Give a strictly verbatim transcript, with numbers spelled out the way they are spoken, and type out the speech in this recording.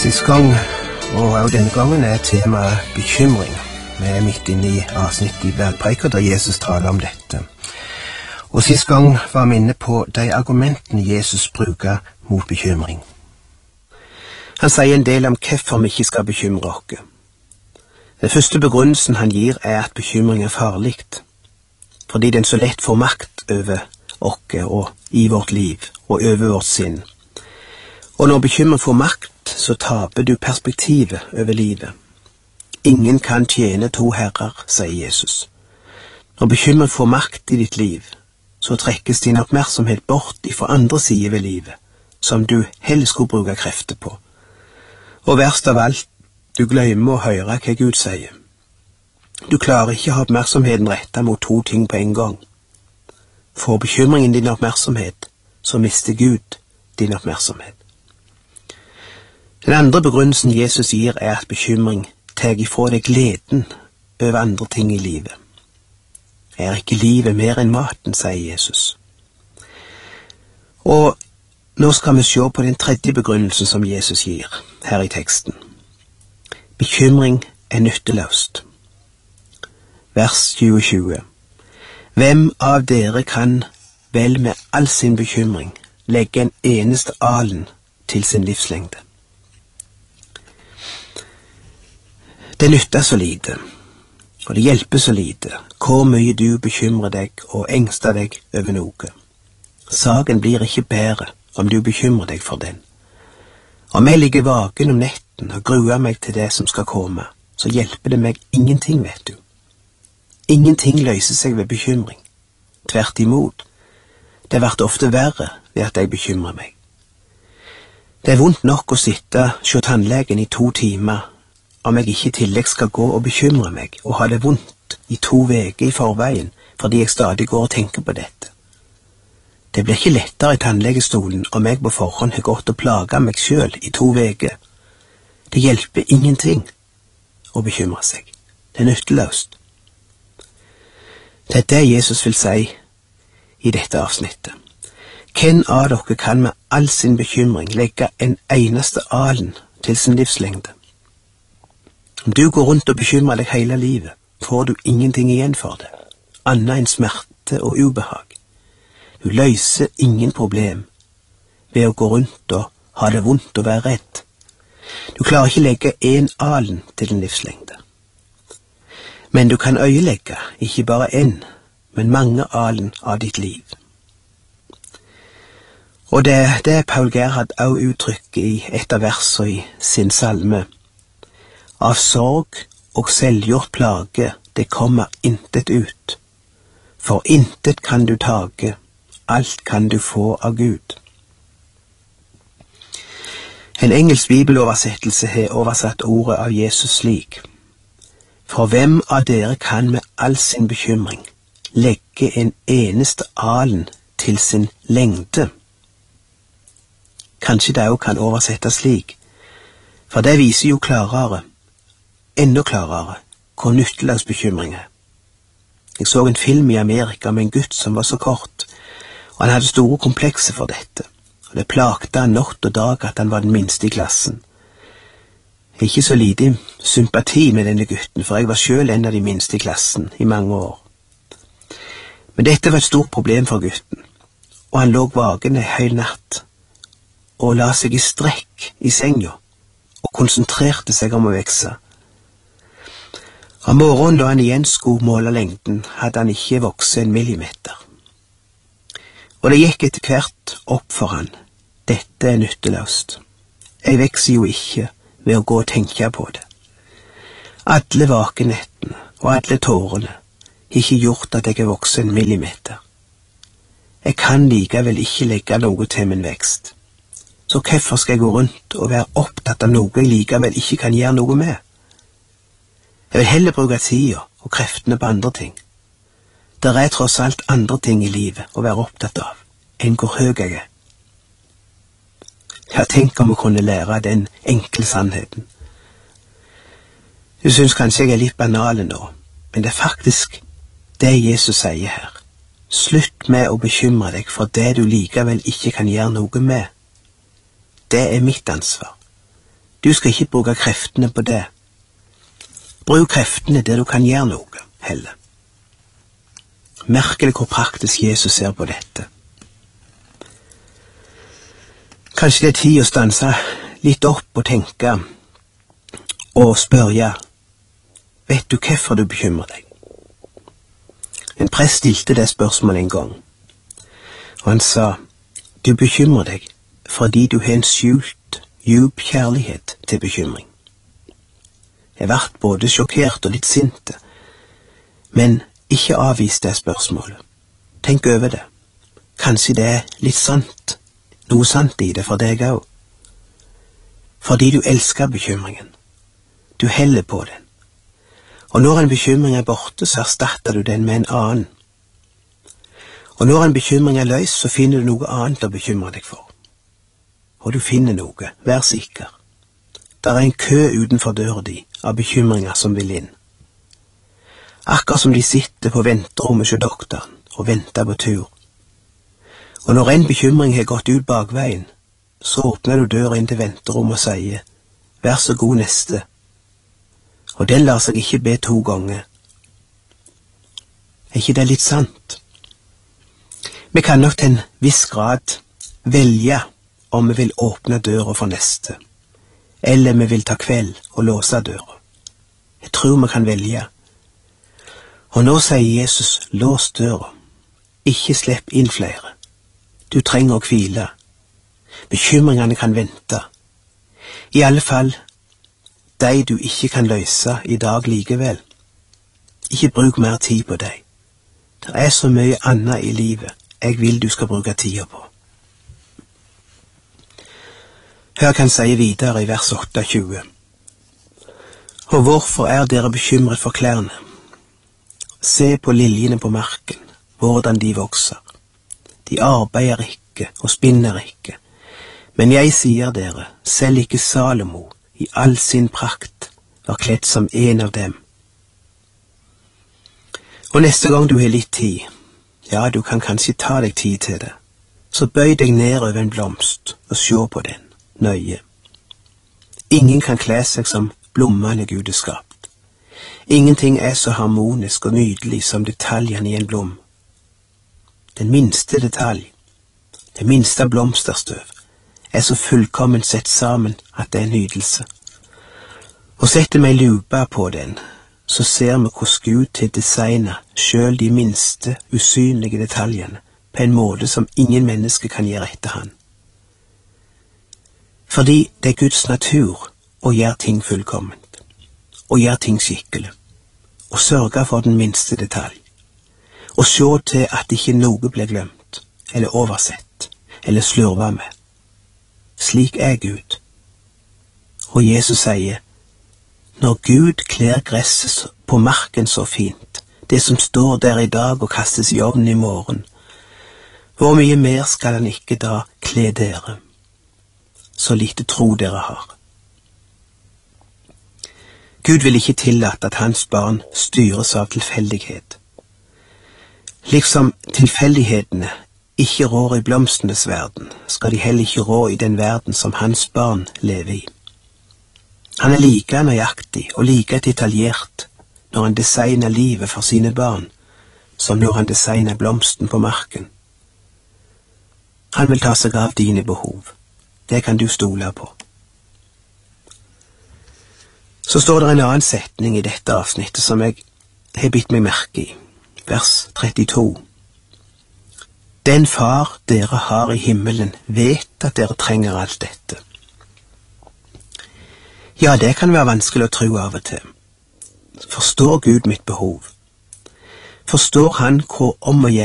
Sist gang, og også denne gangen, er temaet bekymring. Vi er midt inne i avsnittet i Bergpreika der Jesus taler om dette. Og sist gang var vi inne på de argumentene Jesus bruker mot bekymring. Han sier en del om hvorfor vi ikke skal bekymre oss. Den første begrunnelsen han gir er at bekymring er farlig, fordi den så lett får makt over oss og i vårt liv og over vårt sinn. Og når bekymring får makt, så taper du perspektivet over livet. Ingen kan tjene to herrer, sier Jesus. Når bekymring får makt i ditt liv, så trekkes din oppmerksomhet bort fra andre sider ved livet, som du helst skulle bruke krefter på. Og verst av alt, du glemmer å høre hva Gud sier. Du klarer ikke å ha oppmerksomheten rettet mot to ting på en gang. Får bekymringen din oppmerksomhet, så mister Gud din oppmerksomhet. Den andre begrunnelsen Jesus gir er at bekymring tar ifra deg gleden over andre ting i livet. Er ikke livet mer enn maten, sier Jesus. Og nå skal vi se på den tredje begrunnelsen som Jesus gir her i teksten. Bekymring er nytteløst. Vers tjue. Hvem av dere kan vel med all sin bekymring legge en eneste alen til sin livslengde? Det nytter så lite, og det hjelper så lite, hvor mye du bekymrer deg og engster deg over noe. Saken blir ikke bedre om du bekymrer deg for den. Om jeg ligger vaken om netten og gruer meg til det som skal komme, så hjelper det meg ingenting, vet du. Ingenting løser seg ved bekymring. Tvert imot. Det blir ofte verre ved at jeg bekymrer meg. Det er vondt nok å sitte hos tannlegen i to timer, om jeg ikke i tillegg skal gå og bekymre meg og ha det vondt i to veker i forveien, fordi jeg stadig går og tenker på dette. Det blir ikke lettere i tannlegestolen om jeg på forhånd har gått og plaget meg selv i to veker. Det hjelper ingenting å bekymre seg. Det er nytteløst. Det er det Jesus vil si i dette avsnittet. Hvem av dere kan med all sin bekymring legge en eneste alen til sin livslengde? Om du går rundt og bekymrer deg hele livet, får du ingenting igjen for det, annet enn smerte og ubehag. Du løser ingen problem ved å gå rundt og ha det vondt og være redd. Du klarer ikke legge en alen til din livslengde. Men du kan øyelegge ikke bare en, men mange alen av ditt liv. Og det er det Paul Gerhard også uttrykker i et av versene i sin salme. Av sorg og selvgjort plage, det kommer intet ut. For intet kan du tage, alt kan du få av Gud. En engelsk bibeloversettelse har oversatt ordet av Jesus slik. For hvem av dere kan med all sin bekymring legge en eneste alen til sin lengde? Kanskje det også kan oversettes slik, for det viser jo klarere, enda klarere, hvor nytteløs bekymring er. Jeg så en film i Amerika med en gutt som var så kort, og han hadde store komplekser for dette, og det plagte han natt og dag at han var den minste i klassen. Jeg har ikke så lite sympati med denne gutten, for jeg var selv en av de minste i klassen i mange år. Men dette var et stort problem for gutten, og han lå vaken en hel natt, og la seg i strekk i senga, og konsentrerte seg om å vekse. Om morgenen da han igjen skulle måle lengden, hadde han ikke vokst en millimeter. Og det gikk etter hvert opp for han. Dette er nytteløst. Jeg vekser jo ikke ved å gå og tenke på det. Alle vakenettene og alle tårene har ikke gjort at jeg har vokst en millimeter. Jeg kan likevel ikke legge noe til min vekst. Så hvorfor skal jeg gå rundt og være opptatt av noe jeg likevel ikke kan gjøre noe med? Jeg vil heller bruke tida og kreftene på andre ting. Det er tross alt andre ting i livet å være opptatt av, enn hvor høy jeg er. Jeg tenker om å kunne lære den enkle sannheten. Du synes kanskje jeg er litt banale nå, men det er faktisk det Jesus sier her. Slutt med å bekymre deg for det du likevel ikke kan gjøre noe med. Det er mitt ansvar. Du skal ikke bruke kreftene på det. Bruk kreftene der du kan gjøre noe, heller. Merker du hvor praktisk Jesus ser på dette? Kanskje det er tid å stanse litt opp og tenke og spørre, vet du hvorfor du bekymrer deg? En prest stilte det spørsmålet en gang, og han sa, du bekymrer deg fordi du har en skjult, djup kjærlighet til bekymring. Jeg ble både sjokkert og litt sinte, men ikke avvis det spørsmålet. Tenk over det. Kanskje det er litt sant, noe sant i det for deg også. Fordi du elsker bekymringen. Du heller på den. Og når en bekymring er borte, så erstatter du den med en annen. Og når en bekymring er løs, så finner du noe annet å bekymre deg for. Og du finner noe, vær sikker. Der er en kø utenfor døra di av bekymringer som vil inn. Akkurat som de sitter på venterommet hos doktoren og venter på tur. Og når en bekymring har gått ut bakveien, så åpner du døra inn til venterommet og sier, vær så god neste. Og den lar seg ikke be to ganger. Er ikke det litt sant? Vi kan nok til en viss grad velge om vi vil åpne døra for neste, eller vi vil ta kveld og låse døra. Jeg tror vi kan velge. Og nå sier Jesus, lås døra. Ikke slipp inn flere. Du trenger å hvile. Bekymringene kan vente. I alle fall de du ikke kan løse i dag likevel. Ikke bruk mer tid på deg. Det er så mye annet i livet jeg vil du skal bruke tida på. Hør kan si videre i vers tjueåtte. Og hvorfor er dere bekymret for klærne? Se på liljene på marken, hvordan de vokser. De arbeider ikke og spinner ikke. Men jeg sier dere, selv ikke Salomo i all sin prakt var kledd som en av dem. Og neste gang du har litt tid, ja, du kan kanskje ta deg tid til det, så bøy deg ned over en blomst og se på den, nøye. Ingen kan kle seg som blommene Gud har skapt. Ingenting er så harmonisk og nydelig som detaljene i en blom. Den minste detalj, det minste blomsterstøv, er så fullkomment sett sammen at det er en nydelse. Og setter vi lupa på den, så ser vi hvordan Gud til designer selv de minste, usynlige detaljene på en måte som ingen menneske kan gjøre etter han. Fordi det er Guds natur å gjøre ting fullkomment, å gjøre ting skikkelig, og sørge for den minste detalj, og se til at ikke noe blir glemt, eller oversett, eller slurvet med. Slik er Gud. Og Jesus sier, når Gud kler gresset på marken så fint, det som står der i dag og kastes i ovnen i morgen, hvor mye mer skal han ikke da kle dere, så lite tro dere har. Gud vil ikke tillate at hans barn styres av tilfeldighet. Liksom tilfeldighetene ikke rår i blomstenes verden, skal de heller ikke rå i den verden som hans barn lever i. Han er like nøyaktig og like detaljert når han designer livet for sine barn, som når han designer blomsten på marken. Han vil ta seg av dine behov. Det kan du stole på. Så står det en annen setning i dette avsnittet som jeg har bitt meg merke i. Vers trettito. Den far dere har i himmelen vet at dere trenger alt dette. Ja, det kan være vanskelig å tro av og til. Forstår Gud mitt behov? Forstår han hvor om å gjøre